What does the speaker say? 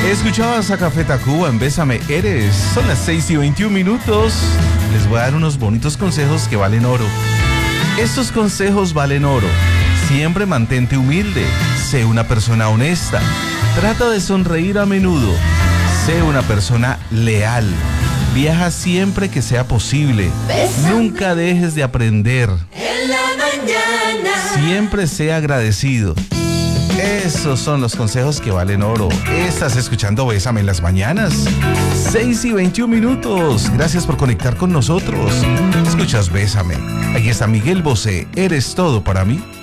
Escuchabas a Café Tacuba en Bésame Eres. Son las 6:21. Les voy a dar unos bonitos consejos que valen oro. Estos consejos valen oro. Siempre mantente humilde. Sé una persona honesta. Trata de sonreír a menudo. Sé una persona leal. Viaja siempre que sea posible. Nunca dejes de aprender. En la mañana. Siempre sea agradecido. Esos son los consejos que valen oro. Estás escuchando Bésame en las mañanas. 6:21. Gracias por conectar con nosotros. Escuchas Bésame. Aquí está Miguel Bosé. Eres todo para mí.